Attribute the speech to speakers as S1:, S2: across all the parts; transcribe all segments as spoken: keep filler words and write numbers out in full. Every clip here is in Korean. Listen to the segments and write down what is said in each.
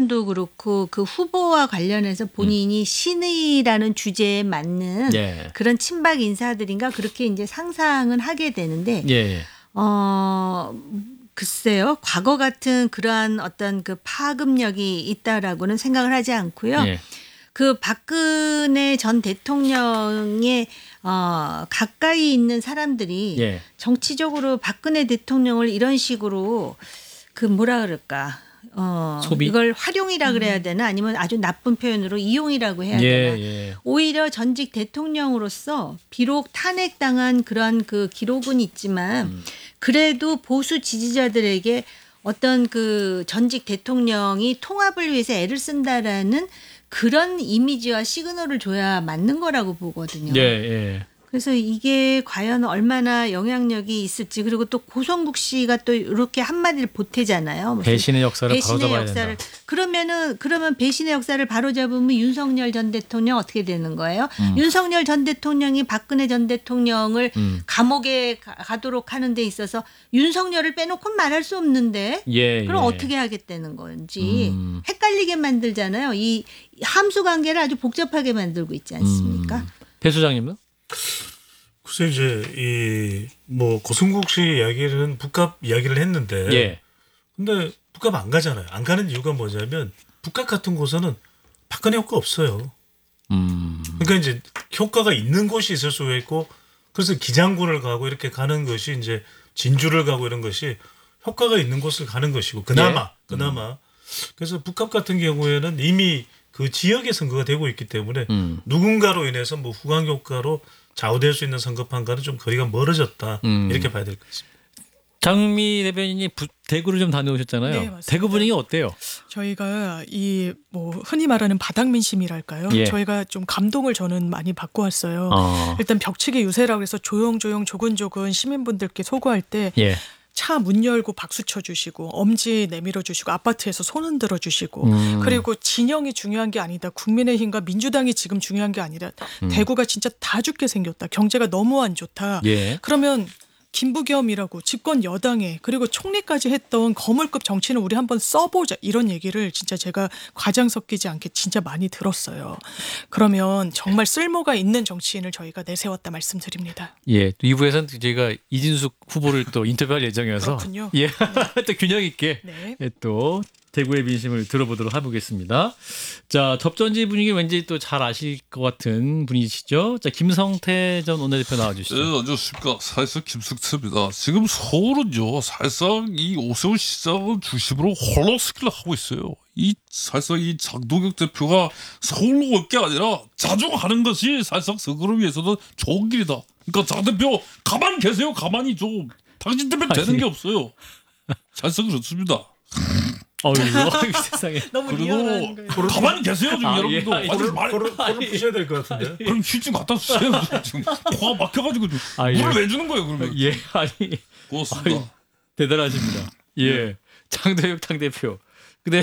S1: 부분도 그렇고 그 후보와 관련해서 본인이 음. 신의라는 주제에 맞는 예. 그런 친박 인사들인가 그렇게 이제 상상은 하게 되는데 예. 어 글쎄요. 과거 같은 그러한 어떤 그 파급력이 있다라고는 생각을 하지 않고요. 예. 그 박근혜 전 대통령의 어, 가까이 있는 사람들이 예. 정치적으로 박근혜 대통령을 이런 식으로 그 뭐라 그럴까 어, 소비? 이걸 활용이라 그래야 되나 아니면 아주 나쁜 표현으로 이용이라고 해야
S2: 예,
S1: 되나
S2: 예.
S1: 오히려 전직 대통령으로서 비록 탄핵당한 그런 그 기록은 있지만 음. 그래도 보수 지지자들에게 어떤 그 전직 대통령이 통합을 위해서 애를 쓴다라는 그런 이미지와 시그널을 줘야 맞는 거라고 보거든요.
S2: 예, 예.
S1: 그래서 이게 과연 얼마나 영향력이 있을지 그리고 또 고성국 씨가 또 이렇게 한마디를 보태잖아요.
S2: 배신의 역사를
S1: 배신의
S2: 바로잡아야
S1: 역사를
S2: 된다.
S1: 그러면은 그러면 배신의 역사를 바로잡으면 윤석열 전 대통령 어떻게 되는 거예요?
S2: 음.
S1: 윤석열 전 대통령이 박근혜 전 대통령을 음. 감옥에 가, 가도록 하는 데 있어서 윤석열을 빼놓고는 말할 수 없는데
S2: 예,
S1: 그럼
S2: 예.
S1: 어떻게 하겠다는 건지
S2: 음.
S1: 헷갈리게 만들잖아요. 이 함수 관계를 아주 복잡하게 만들고 있지 않습니까?
S2: 음. 배 소장님은?
S3: 글쎄 이제 이 뭐 고승국 씨 이야기는 북값 이야기를 했는데,
S2: 예.
S3: 근데 북값 안 가잖아요. 안 가는 이유가 뭐냐면 북값 같은 곳에는 박근혜 효과 없어요.
S2: 음.
S3: 그러니까 이제 효과가 있는 곳이 있을 수가 있고, 그래서 기장군을 가고 이렇게 가는 것이 이제 진주를 가고 이런 것이 효과가 있는 곳을 가는 것이고, 그나마 예. 그나마. 음. 그래서 북값 같은 경우에는 이미 그 지역에 선거가 되고 있기 때문에 음. 누군가로 인해서 뭐 후광 효과로 좌우될 수 있는 선거판과는 좀 거리가 멀어졌다 음. 이렇게 봐야 될 것 같습니다.
S2: 장미 대변인이 부, 대구를 좀 다녀오셨잖아요.
S4: 네, 맞습니다.
S2: 대구 분위기 어때요?
S4: 저희가 이 뭐 흔히 말하는 바닥민심이랄까요?
S2: 예.
S4: 저희가 좀 감동을 저는 많이 받고 왔어요.
S2: 어.
S4: 일단 벽치기 유세라고 해서 조용조용 조근조근 시민분들께 소구할 때
S2: 예.
S4: 차 문 열고 박수 쳐주시고 엄지 내밀어 주시고 아파트에서 손 흔들어 주시고
S2: 음.
S4: 그리고 진영이 중요한 게 아니다. 국민의힘과 민주당이 지금 중요한 게 아니라 음. 대구가 진짜 다 죽게 생겼다. 경제가 너무 안 좋다.
S2: 예.
S4: 그러면 김부겸이라고 집권 여당에 그리고 총리까지 했던 거물급 정치는 우리 한번 써보자 이런 얘기를 진짜 제가 과장 섞이지 않게 진짜 많이 들었어요. 그러면 정말 쓸모가 있는 정치인을 저희가 내세웠다 말씀드립니다.
S2: 예, 이 부에서는 저희가 이진숙 후보를 또 인터뷰할 예정이어서
S4: 그렇군요.
S2: 예,
S4: 네.
S2: 또 균형 있게
S4: 네.
S2: 예, 또 대구의 민심을 들어보도록 해보겠습니다. 자, 접전지 분위기 왠지 또 잘 아실 것 같은 분이시죠? 자, 김성태 전 원내대표 나와주시죠.
S5: 네, 안녕하십니까. 사실상 김성태입니다. 지금 서울은요, 사실상 이 오세훈 시장을 중심으로 홀로스키를 하고 있어요. 이 사실상 이 장동혁 대표가 서울로 올 게 아니라 자중하는 것이 사실상 선거를 위해서는 좋은 길이다. 그러니까 장 대표 가만히 계세요. 가만히 좀. 당신 때문에 되는
S2: 아니.
S5: 게 없어요. 사실상 그렇습니다.
S2: 어휴, 세상에.
S4: 너무
S5: 그리고
S4: 리얼한 거예요.
S5: 가만히 계세요 좀
S2: 아,
S5: 여러분도.
S2: 예, 예.
S5: 아니, 말,
S3: 코를 코를 푸셔야 될 것 같은데.
S5: 그럼 휴지 갖다 주세요. 지금 코가 막혀가지고 좀.
S2: 아, 예.
S5: 물을 왜 주는 거예요 그러면?
S2: 예, 아니
S5: 고맙습니다.
S2: 아니, 대단하십니다. 예, 장도혁 당대표. 근데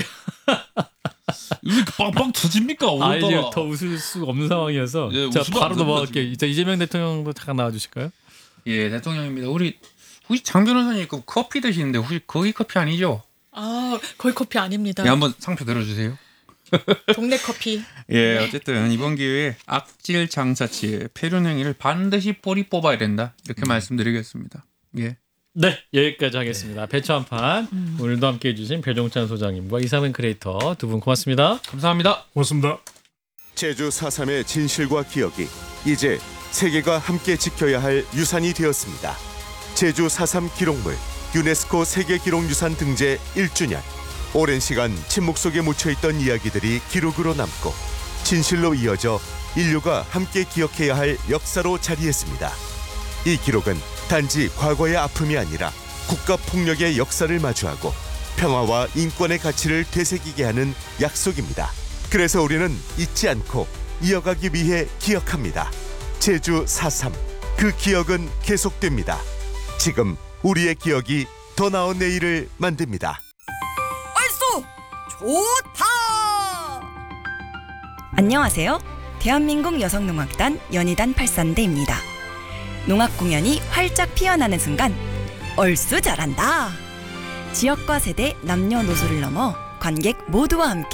S5: 이렇게 빵빵 터집니까
S2: 아, 이제
S5: 오늘따라.
S2: 더 웃을 수가 없는 상황이어서
S5: 예,
S2: 자
S5: 웃으면
S2: 바로
S5: 안 됩니다,
S2: 넘어갈게요. 자, 이재명 대통령도 잠깐 나와주실까요?
S6: 예, 대통령입니다. 우리 혹시 장 변호사님 그 커피 드시는데 혹시 거기 커피 아니죠?
S4: 아, 거의 커피 아닙니다.
S6: 예, 한번 상표 들어주세요.
S4: 동네 커피.
S6: 예, 어쨌든 이번 기회에 악질 장사치의 폐륜 행위를 반드시 뿌리 뽑아야 된다. 이렇게 음. 말씀드리겠습니다. 예.
S2: 네, 여기까지 하겠습니다. 배추 한판 음. 오늘도 함께해 주신 배종찬 소장님과 이상은 크리에이터 두 분 고맙습니다.
S6: 감사합니다.
S3: 고맙습니다.
S7: 제주 사 삼의 진실과 기억이 이제 세계가 함께 지켜야 할 유산이 되었습니다. 제주 사 삼 기록물 유네스코 세계기록유산 등재 일 주년. 오랜 시간 침묵 속에 묻혀있던 이야기들이 기록으로 남고 진실로 이어져 인류가 함께 기억해야 할 역사로 자리했습니다. 이 기록은 단지 과거의 아픔이 아니라 국가폭력의 역사를 마주하고 평화와 인권의 가치를 되새기게 하는 약속입니다. 그래서 우리는 잊지 않고 이어가기 위해 기억합니다. 제주 사 삼. 그 기억은 계속됩니다. 지금 우리의 기억이 더 나은 내일을 만듭니다.
S8: 얼쑤 좋다.
S9: 안녕하세요. 대한민국 여성농악단 연희단 팔산대입니다. 농악 공연이 활짝 피어나는 순간 얼쑤 잘한다. 지역과 세대, 남녀노소를 넘어 관객 모두와 함께